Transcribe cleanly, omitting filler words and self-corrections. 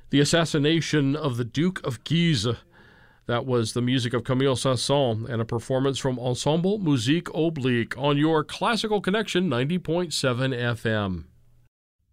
The Assassination of the Duke of Guise. That was the music of Camille Saint-Saëns and a performance from Ensemble Musique Oblique on your Classical Connection 90.7 FM.